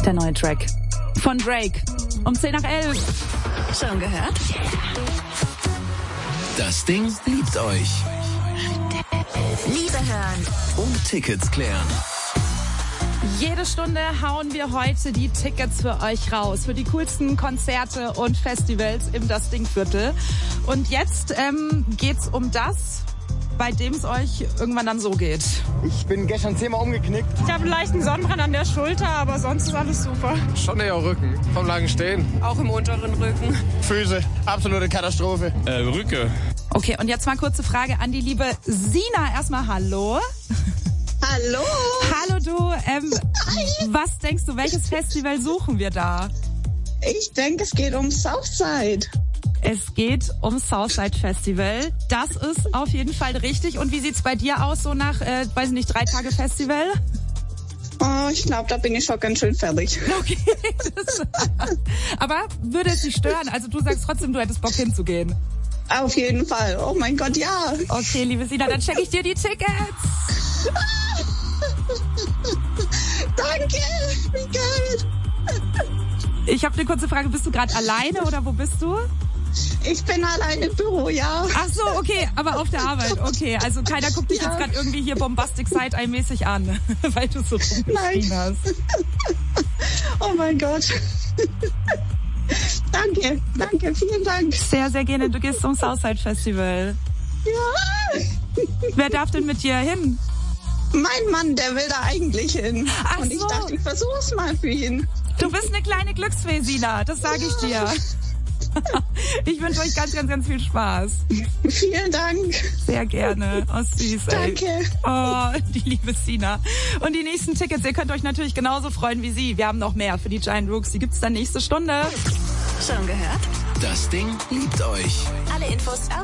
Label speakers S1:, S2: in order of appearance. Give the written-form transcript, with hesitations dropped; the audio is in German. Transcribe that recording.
S1: Der neue Track von Drake. Um 10:11.
S2: Schon gehört?
S3: Das Ding liebt euch.
S2: Liebe hören
S3: Und Tickets klären.
S1: Jede Stunde hauen wir heute die Tickets für euch raus. Für die coolsten Konzerte und Festivals im Das Ding-Viertel. Und jetzt geht's um das, bei dem es euch irgendwann dann so geht.
S4: Ich bin gestern 10-mal umgeknickt.
S5: Ich habe einen leichten Sonnenbrand an der Schulter, aber sonst ist alles super.
S6: Schon eher Rücken, vom langen Stehen.
S5: Auch im unteren Rücken.
S4: Füße, absolute Katastrophe.
S6: Rücke.
S1: Okay, und jetzt mal kurze Frage an die liebe Sina. Erstmal hallo.
S7: Hallo.
S1: Hallo du. Was denkst du, welches Festival suchen wir da?
S7: Ich denke, es geht um Southside.
S1: Es geht um Southside Festival. Das ist auf jeden Fall richtig. Und wie sieht's bei dir aus, so nach, 3 Tage Festival?
S7: Oh, ich glaube, da bin ich schon ganz schön fertig.
S1: Okay. Aber würde es dich stören? Also du sagst trotzdem, du hättest Bock hinzugehen.
S7: Auf jeden Fall. Oh mein Gott, ja.
S1: Okay, liebe Sina, dann checke ich dir die Tickets.
S7: Danke, wie geil.
S1: Ich habe eine kurze Frage. Bist du gerade alleine oder wo bist du?
S7: Ich bin allein im Büro, ja.
S1: Ach so, okay, aber auf der Arbeit. Okay, also keiner guckt dich jetzt gerade irgendwie hier Bombastic Side-Eye-mäßig an, weil du so rumgeschrien hast.
S7: Oh mein Gott. Danke, vielen Dank.
S1: Sehr, sehr gerne. Du gehst zum Southside Festival.
S7: Ja.
S1: Wer darf denn mit dir hin?
S7: Mein Mann, der will da eigentlich hin.
S1: Ach
S7: und ich
S1: so.
S7: dachte, ich versuch's mal für ihn.
S1: Du bist eine kleine Glücksfee, Sina, das sage ich dir. Ich wünsche euch ganz, ganz, ganz viel Spaß.
S7: Vielen Dank.
S1: Sehr gerne. Oh, süß, ey.
S7: Danke.
S1: Oh, die liebe Sina. Und die nächsten Tickets, ihr könnt euch natürlich genauso freuen wie sie. Wir haben noch mehr für die Giant Rooks. Die gibt's dann nächste Stunde.
S2: schon gehört?
S3: Das Ding liebt euch.
S2: Alle Infos auf